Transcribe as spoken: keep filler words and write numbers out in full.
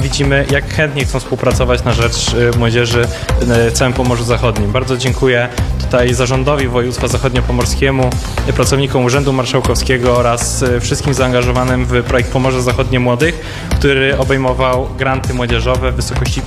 widzimy, jak chętnie chcą współpracować na rzecz młodzieży w całym Pomorzu Zachodnim. Bardzo dziękuję tutaj zarządowi województwa zachodniopomorskiemu, pracownikom Urzędu Marszałkowskiego oraz wszystkim zaangażowanym w projekt Pomorze Zachodnie Młodych, który obejmował granty młodzieżowe w wysokości